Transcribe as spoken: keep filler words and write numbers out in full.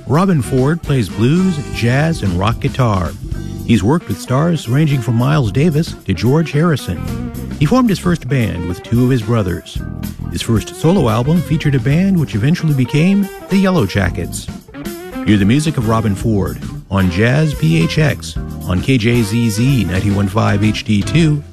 Robben Ford plays blues, jazz, and rock guitar. He's worked with stars ranging from Miles Davis to George Harrison. He formed his first band with two of his brothers. His first solo album featured a band which eventually became the Yellow Jackets. Hear the music of Robben Ford on Jazz P H X on K J Z Z ninety-one point five H D two